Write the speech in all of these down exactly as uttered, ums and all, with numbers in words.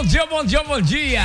bom dia, bom dia, bom dia.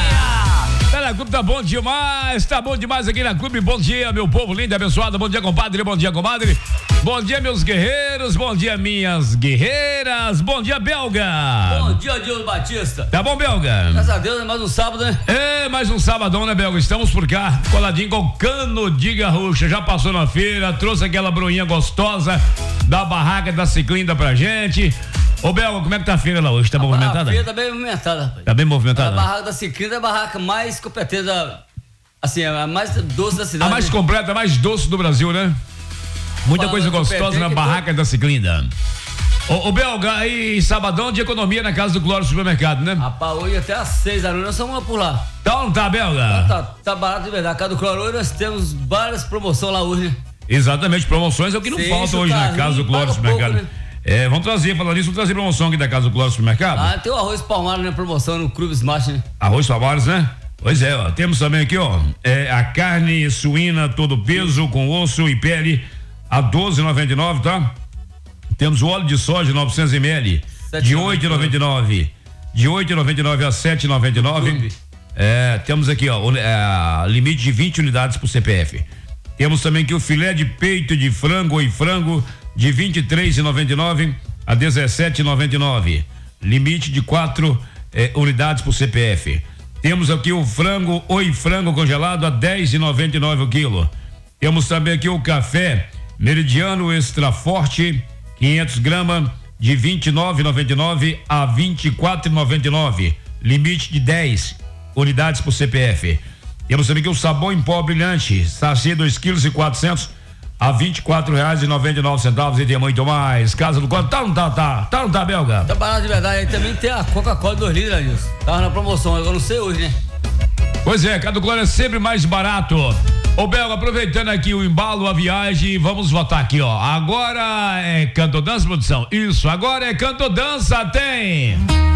Tá na Clube, tá bom demais, tá bom demais aqui na Clube. Bom dia, meu povo lindo e abençoado. Bom dia, compadre, bom dia, comadre. Bom dia, meus guerreiros, bom dia, minhas guerreiras. Bom dia, Belga. Bom dia, Diogo Batista. Tá bom, Belga? Graças a Deus, é mais um sábado, né? É, mais um sabadão, né, Belga? Estamos por cá, coladinho com cano de garrucha. Já passou na feira, trouxe aquela broinha gostosa da barraca da Ciclinda pra gente. Ô, Belga, como é que tá a feira lá hoje? Tá a movimentada? A feira tá bem movimentada, rapaz. Tá bem movimentada? A barraca da Ciclinda é a barraca mais competente, assim, a mais doce da cidade. A mais completa, a mais doce do Brasil, né? Muita Fala, coisa gostosa na barraca da Ciclinda. Ô, ô, Belga, aí sabadão de economia na casa do Glória Supermercado, né? Rapaz, hoje até às seis da noite nós somos lá por lá. Tá ou não tá, Belga? Tá, tá, tá barato de verdade. A casa do Glória hoje nós temos várias promoções lá hoje, né? Exatamente, promoções é o que não Sim, falta hoje na casa do Glória Supermercado. Pouco, né? É, vamos trazer, falando nisso, vamos trazer promoção aqui da casa do Glória Supermercado. Ah, tem o arroz palmaro na promoção no Clube Smart, né? Arroz palmares, né? Pois é, ó, temos também aqui, ó, é, a carne suína todo peso com osso e pele a doze e noventa e nove, tá? Temos o óleo de soja novecentos mililitros de oito e noventa e nove, de oito e noventa e nove a sete e noventa e nove. É, temos aqui, ó, o, é, limite de vinte unidades por C P F. Temos também aqui o filé de peito de frango e frango de vinte e três e noventa e nove a dezessete e noventa e nove. Limite de quatro eh, unidades por C P F. Temos aqui o frango oi frango congelado a dez e noventa e nove o quilo. Temos também aqui o café Meridiano Extra Forte quinhentos gramas de vinte e nove e noventa e nove a vinte e quatro e noventa e nove. Limite de dez unidades por C P F. Temos também aqui o sabão em pó brilhante, sachê dois quilos e quatrocentos a vinte e quatro reais e noventa e nove centavos e tem muito mais. Casa do Código, tá ou não tá, tá? Tá ou não tá, Belga? Tá barato de verdade. Aí também tem a Coca-Cola dois litros, Adilson. Tava na promoção, eu não sei hoje, né? Pois é, Casa do Glória é sempre mais barato. Ô, Belga, aproveitando aqui o embalo, a viagem, vamos votar aqui, ó. Agora é Canto Dança, produção? Isso, agora é Canto Dança, tem...